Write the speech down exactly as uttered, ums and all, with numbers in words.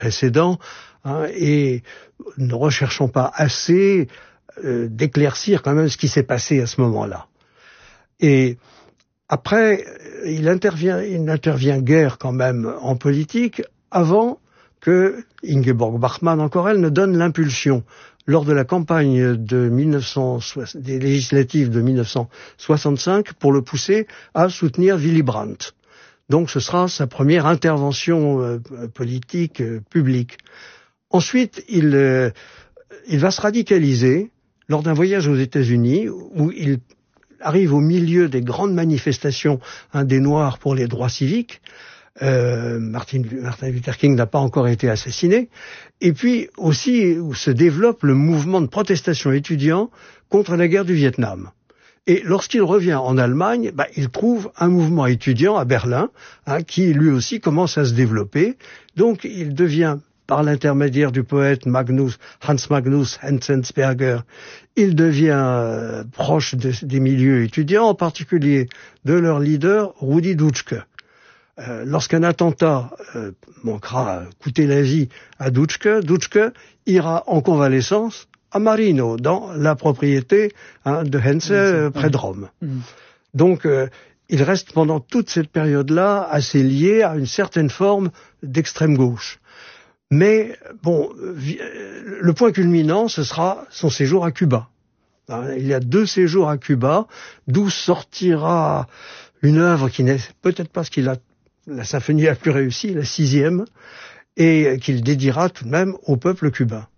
précédents, hein, et ne recherchons pas assez euh, d'éclaircir quand même ce qui s'est passé à ce moment-là. Et après, il intervient, il n'intervient guère quand même en politique avant que Ingeborg Bachmann, encore elle, ne donne l'impulsion. Lors de la campagne de mille neuf cent soixante, des législatives de mille neuf cent soixante-cinq, pour le pousser à soutenir Willy Brandt. Donc ce sera sa première intervention euh, politique euh, publique. Ensuite, il, euh, il va se radicaliser lors d'un voyage aux États-Unis où il arrive au milieu des grandes manifestations, hein, des Noirs pour les droits civiques. Euh, Martin, Martin Luther King n'a pas encore été assassiné. Et puis aussi où se développe le mouvement de protestation étudiant contre la guerre du Vietnam. Et lorsqu'il revient en Allemagne, bah, il trouve un mouvement étudiant à Berlin, hein, qui lui aussi commence à se développer. Donc il devient, par l'intermédiaire du poète Magnus, Hans Magnus Enzensberger, il devient euh, proche de, des milieux étudiants, en particulier de leur leader Rudi Dutschke. Euh, lorsqu'un attentat euh, manquera coûter la vie à Dutschke, Dutschke ira en convalescence à Marino, dans la propriété, hein, de Henze, oui, euh, près de Rome. Mmh. Donc, euh, il reste pendant toute cette période-là assez lié à une certaine forme d'extrême gauche. Mais, bon, le point culminant, ce sera son séjour à Cuba. Il y a deux séjours à Cuba, d'où sortira une œuvre qui n'est peut-être pas ce qu'il a, la symphonie la plus réussie, la sixième, et qu'il dédiera tout de même au peuple cubain.